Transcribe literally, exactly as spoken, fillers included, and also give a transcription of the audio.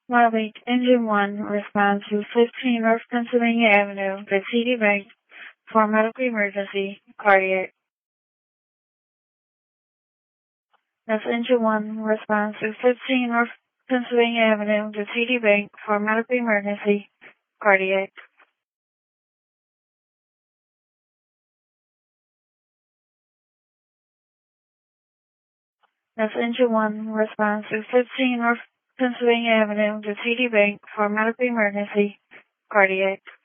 Mile eight, Engine one, respond to fifteen North Pennsylvania Avenue, the T D Bank, for medical emergency, cardiac. That's Engine one, respond to fifteen North Pennsylvania Avenue, the T D Bank, for medical emergency, cardiac. That's Engine one, response to fifteen North Pennsylvania Avenue, the T D Bank, for medical emergency, cardiac.